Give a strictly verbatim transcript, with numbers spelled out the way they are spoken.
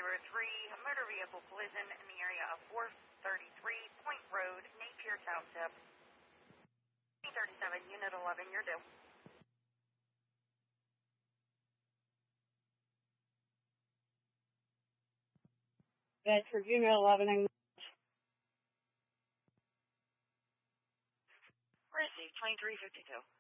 three, motor vehicle collision in the area of four thirty-three Point Road, Napier Township. P thirty-seven, Unit eleven, you're due. Bedford, Unit eleven. Received, twenty-three fifty-two.